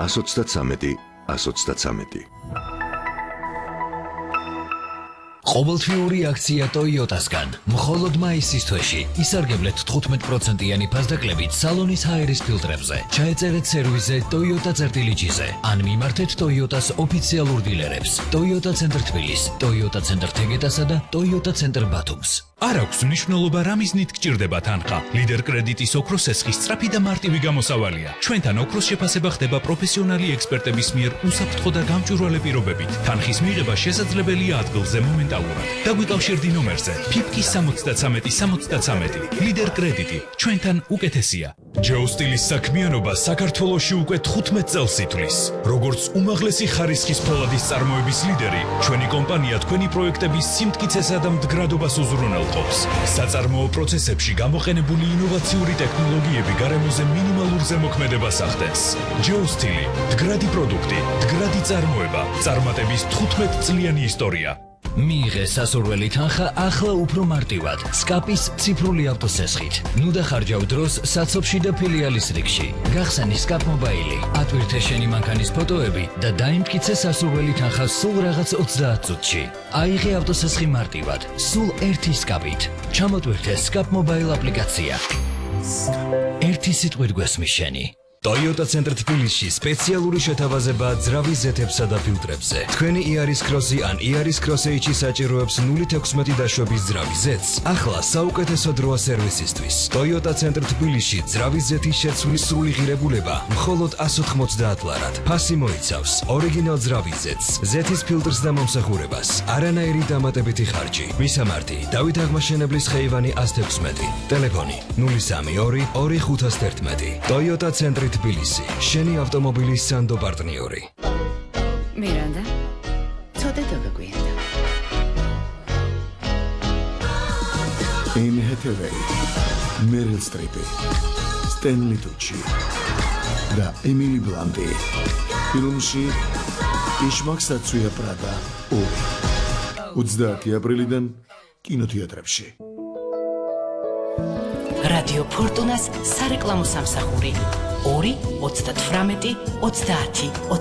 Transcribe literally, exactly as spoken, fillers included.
ას ოცდათსამეტი ას ოცდათსამეტი. ყოველთვიური აქცია Toyota-სგან. მხოლოდ მაისის თვეში ისარგებლეთ თხუთმეტ პროცენტიანი ფასდაკლებით სალონის ჰაერის ფილტრებზე. ჩაეწერეთ სერვისზე Toyota წერტილიჯიზე. ან მიმართეთ Toyota-s ოფიციალურ დილერებს. Toyota ცენტრ თბილისს, Toyota ცენტრ თეგეტასა და Toyota ცენტრ ბათუმს. არ აქვს მნიშვნელობა რა მიზნით გჭირდება თანხა. ლიდერ კრედიტის ოქროს ესხის სწრაფი და მარტივი გამოსავალია. ჩვენთან ოქროს შეფასება ხდება პროფესიონალი ექსპერტების მიერ უსაფრთხო და გამჭვირვალე პირობებით. თანხის მიღება შესაძლებელია ადგილზე მომენტალურად. დაგვიკავშირდი ნომერზე ფიფკი სამოცდათსამეტი სამოცდათსამეტი. ლიდერ კრედიტი ჩვენთან უკეთესია. ჯეო სტილის საქმიანობა საქართველოში უკვე თხუთმეტ წელს ითვლის. როგორც უმაღლესი ხარისხის ფოლადის წარმოების ლიდერი, ჩვენი კომპანია თქვენი პროექტების სიმტკიცესა და მდგრადობას უზრუნველყოფს. საწარმოო პროცესებში გამოყენებული ინოვაციური ტექნოლოგიები გარემოზე მინიმალურ ზემოქმედებას ახდენს. ჯეო სტილი, მდგრადი პროდუქტი, მდგრადი წარმოება, წარმატების თხუთმეტ წლიანი ისტორია. მიიღე სასურველი თანხა ახლა უფრო მარტივად სკაპის ციფრული ავტოსესხით. ნუ დახარჯავ დროს საცობში და ფილიალის რიგში. გახსენი სკაპ მობაილი, ატვირთე შენი მანქანის ფოტოები და დაიმტკიცე სასურველი თანხა სულ რაღაც ოცდაათ წუთში. აიღე ავტოსესხი მარტივად, სულ ერთი სკაპით. ჩამოტვირთე სკაპ მობაილ აპლიკაცია. ერთი სიტყვით გვესმის შენი. Toyota ცენტრ თბილისში სპეციალური შეთავაზება ძრავის ზეთებსა და ფილტრებზე. თქვენი იარის კროსი ან იარის კროსეიჩი საჭიროებს ნული თექვსმეტი დაშვების ძრავის ზეთს. ახლა საუკეთესო დროა სერვისისთვის. Toyota ცენტრ თბილისში ძრავის ზეთის შეცვლის სრული ღირებულება მხოლოდ ას ოთხმოცდაათ ლარად. ფასი მოიცავს ორიგინალ ძრავის ზეთს, ზეთის ფილტრს და მომსახურებას. არანაირი დამატებითი ხარჯი. მისამართი: დავით აღმაშენებლის ხეივანი ას თექვსმეტი. ტელეფონი ნული სამი ორი ორი ხუთას ერთმეტი. Toyota ცენტრი თბილისი, შენი ავტომობილის სანდო პარტნიორი. მირანდა, ცოტა დაგაგვიანდა. Anne Hathaway, Meryl Streep, Stanley Tucci და Emily Blunt. ფილმში იშმაკსაცუია პრადა ორი. ოცდაათი აპრილიდან კინოთეატრებში. რადიო ფორტუნას სარეკლამო სამსახური. ორი ოცდათვრამეტი ოცდაათი